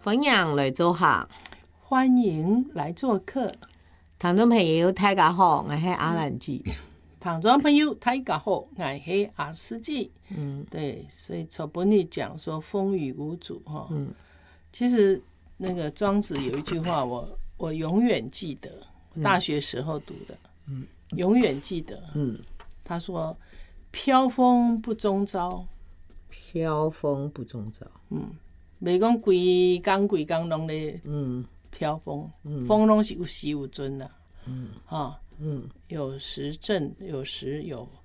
欢迎来做客， 欢迎来做客。 听众朋友大家好，我是阿兰姐。 听众朋友大家好，我是阿斯姐。对，所以从本里讲说风雨无阻哈。其实那个庄子有一句话我永远记得，大学时候读的，永远记得。他说飘风不终朝， 飘风不终朝。 袂讲规工拢咧飘风，风拢是有时有阵啦。有时正，有时有